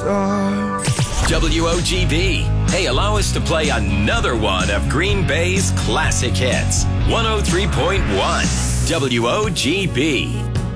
star. WOGB. Hey, allow us to play another one of Green Bay's classic hits. 103.1 WOGB.